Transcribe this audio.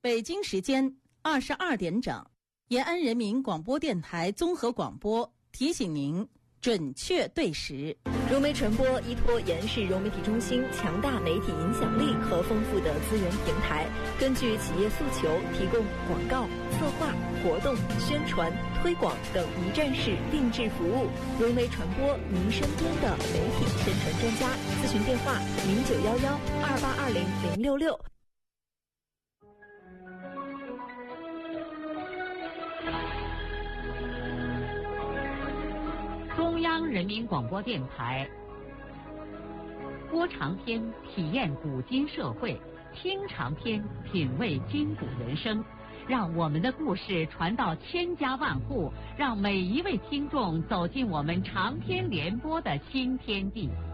北京时间22点整，延安人民广播电台综合广播提醒您准确对时。 融媒传播依托延安市融媒体中心强大媒体影响力和丰富的资源平台，根据企业诉求提供广告、策划、活动、宣传、推广等一站式定制服务。融媒传播，您身边的媒体宣传专家。咨询电话0911282066。 中央人民广播电台，播长篇体验古今社会，听长篇品味今古人生，让我们的故事传到千家万户，让每一位听众走进我们长篇联播的新天地。